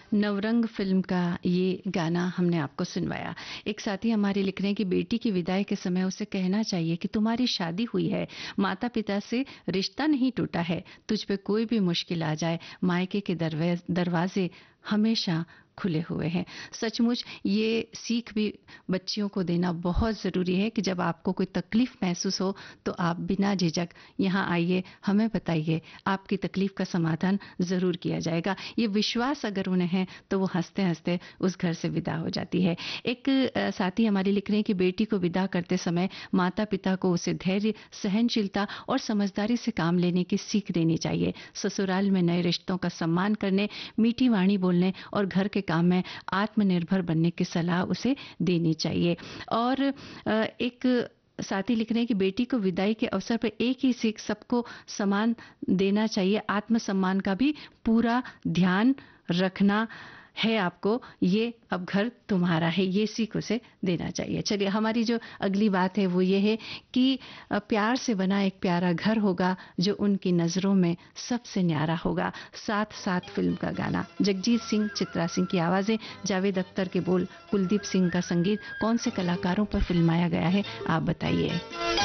Navrang film का ये गाना हमने आपको सुनवाया। एक साथी हमारे लिख रहे हैं कि बेटी की विदाई के समय उसे कहना चाहिए कि तुम्हारी शादी हुई है, माता-पिता से रिश्ता नहीं टूटा है, तुझ पे कोई भी मुश्किल आ जाए, मायके के दरवाजे हमेशा खुले हुए हैं। सचमुच ये सीख भी बच्चियों को देना बहुत ज़रूरी है कि जब आपको कोई तकलीफ़ महसूस हो तो आप बिना झिझक यहाँ आइए, हमें बताइए, आपकी तकलीफ़ का समाधान ज़रूर किया जाएगा। ये विश्वास अगर उन्हें है तो वो हँसते-हँसते उस घर से विदा हो जाती है। एक साथी हमारी लिख रहे हैं कि बेटी को विदा करते समय माता-पिता को उसे धैर्य, सहनशीलता और समझदारी से काम लेने की सीख देनी चाहिए। ससुराल में नए रिश्तों का सम्मान करने, मीठी वाणी बोलने और घर के काम में आत्मनिर्भर बनने की सलाह उसे देनी चाहिए। और एक साथी लिख रहे हैं कि बेटी को विदाई के अवसर पर एक ही सीख सबको समान देना चाहिए, आत्मसम्मान का भी पूरा ध्यान रखना है आपको, ये अब घर तुम्हारा है, ये सीख उसे देना चाहिए। चलिए हमारी जो अगली बात है वो ये है कि प्यार से बना एक प्यारा घर होगा जो उनकी नज़रों में सबसे न्यारा होगा। साथ साथ फिल्म का गाना, जगजीत सिंह, चित्रा सिंह की आवाज़ें, जावेद अख्तर के बोल, कुलदीप सिंह का संगीत, कौन से कलाकारों पर फिल्माया गया है आप बताइए।